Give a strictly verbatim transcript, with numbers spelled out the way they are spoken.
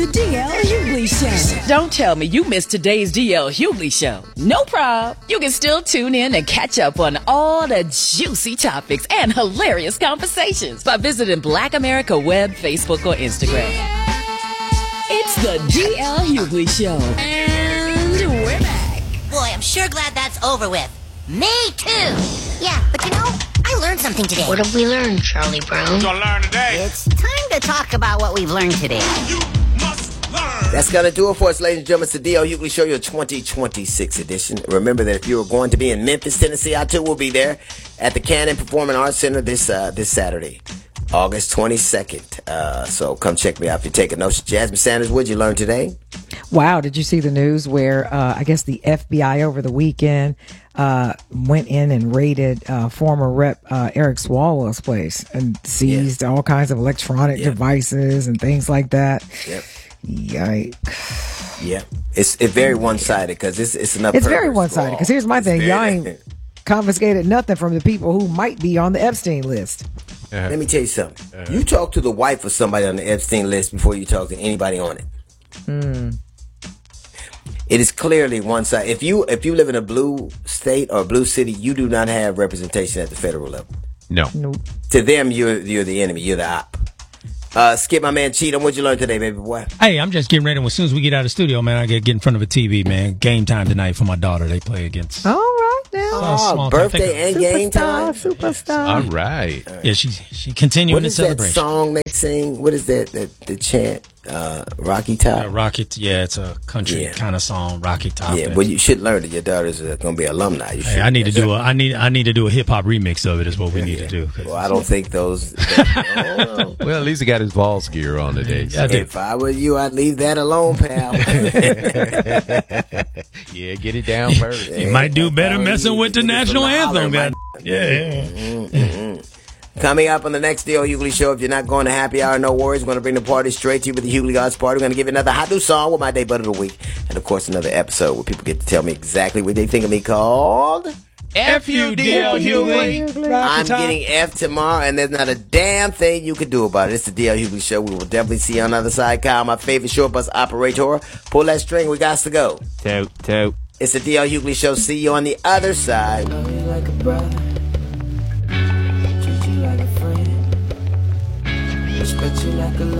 The D L Hughley Show. Don't tell me you missed today's D L Hughley Show. No problem. You can still tune in and catch up on all the juicy topics and hilarious conversations by visiting Black America Web, Facebook, or Instagram. It's the D L Hughley Show. And we're back. Boy, I'm sure glad that's over with. Me too. Yeah, but you know, I learned something today. What have we learned, Charlie Brown? We're gonna learn today. It's time to talk about what we've learned today. You must learn. That's going to do it for us, ladies and gentlemen. It's the D L Hughley Show, your twenty twenty-six edition. Remember that if you are going to be in Memphis, Tennessee, I too will be there at the Cannon Performing Arts Center this uh, this Saturday, August twenty-second. Uh, so come check me out if you're taking notes. Jasmine Sanders, what'd you learn today? Wow, did you see the news where uh, I guess the F B I over the weekend uh, went in and raided uh, former Rep uh, Eric Swalwell's place and seized yeah. all kinds of electronic yep. devices and things like that. Yep. Yikes. Yeah, it's it's very one-sided because it's it's enough. It's very one-sided because here's my it's thing: very, y'all ain't confiscated nothing from the people who might be on the Epstein list. Uh-huh. Let me tell you something. Uh-huh. You talk to the wife of somebody on the Epstein list before you talk to anybody on it. Hmm. It is clearly one side. If you if you live in a blue state or a blue city, you do not have representation at the federal level. No. Nope. To them, you're you're the enemy. You're the op. Uh, Skip, my man, Cheatham, what'd you learn today, baby boy? Hey, I'm just getting ready. As soon as we get out of the studio, man, I get get in front of a T V, man. Game time tonight for my daughter. They play against. All right, now. Oh, small birthday and game time. Superstar. All right. Yeah, she she continuing What the is that celebration. song they sing? What is that? That the chant? Uh, Rocky Top. Yeah, Rocket. Yeah, it's a country Yeah. kind of song. Rocky Top. Yeah, well, you should learn that your daughter's uh, going to be alumni. You Hey, should. I need to do a. I need. I need to do a hip hop remix of it. Is what we need Yeah. to do. Well, I don't think those. That, Well, at least he got his Vols gear on today. Yeah, I do. if I were you, I'd leave that alone, pal. Yeah, get it down first. You might do better If I were messing you, with the get it national from the holler, anthem, man. man. Yeah. Mm-mm-mm. Coming up on the next D L Hughley Show, if you're not going to happy hour, no worries. We're going to bring the party straight to you with the Hughley Arts Party. We're going to give you another hot new song with my day butt of the week. And, of course, another episode where people get to tell me exactly what they think of me called... F U D L Hughley. I'm getting F tomorrow, and there's not a damn thing you can do about it. It's the D L Hughley Show. We will definitely see you on the other side. Kyle, my favorite short bus operator. Pull that string. We got to go. Toot, toot. It's the D L Hughley Show. See you on the other side. Love you like a brother, treat you like a friend, respect you like a